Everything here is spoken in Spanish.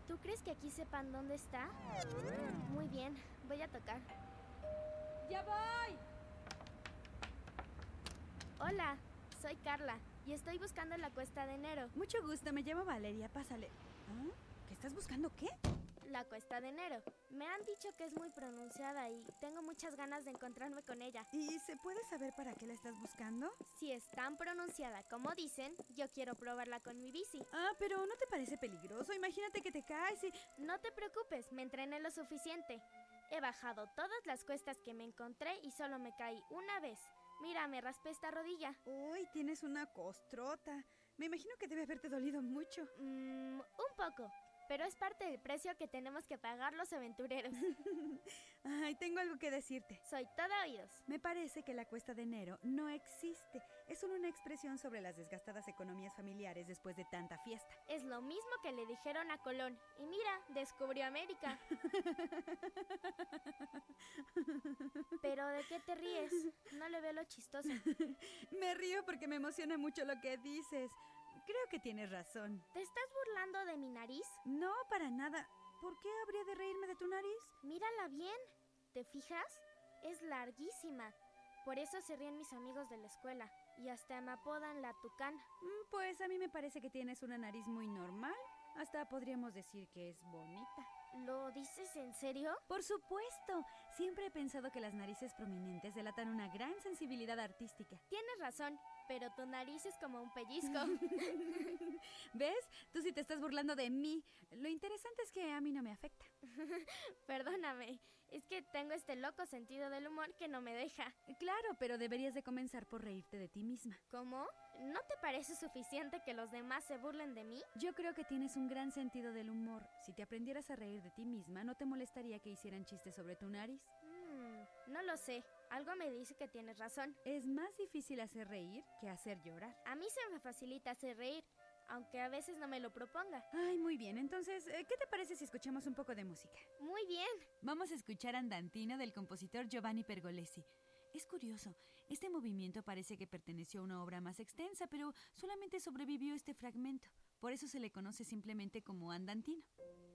¿Tú crees que aquí sepan dónde está? Muy bien, voy a tocar. ¡Ya voy! Hola, soy Carla y estoy buscando la Cuesta de Enero. Mucho gusto, me llamo Valeria, pásale. ¿Ah? ¿Qué estás buscando qué? La Cuesta de Enero. Me han dicho que es muy pronunciada y tengo muchas ganas de encontrarme con ella. ¿Y se puede saber para qué la estás buscando? Si es tan pronunciada como dicen, yo quiero probarla con mi bici. Ah, pero ¿no te parece peligroso? Imagínate que te caes y... No te preocupes, me entrené lo suficiente. He bajado todas las cuestas que me encontré y solo me caí una vez. Mira, me raspé esta rodilla. Uy, tienes una costrota. Me imagino que debe haberte dolido mucho. Un poco, pero es parte del precio que tenemos que pagar los aventureros. Ay, tengo algo que decirte. Soy todo oídos. Me parece que la Cuesta de Enero no existe. Es solo una expresión sobre las desgastadas economías familiares después de tanta fiesta. Es lo mismo que le dijeron a Colón. Y mira, descubrió América. ¿Pero de qué te ríes? No le veo lo chistoso. Me río porque me emociona mucho lo que dices. Creo que tienes razón. ¿Te estás burlando de mi nariz? No, para nada. ¿Por qué habría de reírme de tu nariz? Mírala bien. ¿Te fijas? Es larguísima. Por eso se ríen mis amigos de la escuela. Y hasta me apodan la Tucán. Pues a mí me parece que tienes una nariz muy normal. Hasta podríamos decir que es bonita. ¿Lo dices en serio? Por supuesto. Siempre he pensado que las narices prominentes delatan una gran sensibilidad artística. Tienes razón, pero tu nariz es como un pellizco. ¿Ves? Tú sí te estás burlando de mí. Lo interesante es que a mí no me afecta. Perdóname, es que tengo este loco sentido del humor que no me deja. Claro, pero deberías de comenzar por reírte de ti misma. ¿Cómo? ¿No te parece suficiente que los demás se burlen de mí? Yo creo que tienes un gran sentido del humor. Si te aprendieras a reír de ti misma, ¿no te molestaría que hicieran chistes sobre tu nariz? No lo sé. Algo me dice que tienes razón. Es más difícil hacer reír que hacer llorar. A mí se me facilita hacer reír, aunque a veces no me lo proponga. Ay, muy bien. Entonces, ¿qué te parece si escuchamos un poco de música? Muy bien. Vamos a escuchar Andantino del compositor Giovanni Pergolesi. Es curioso, este movimiento parece que perteneció a una obra más extensa, pero solamente sobrevivió este fragmento. Por eso se le conoce simplemente como Andantino.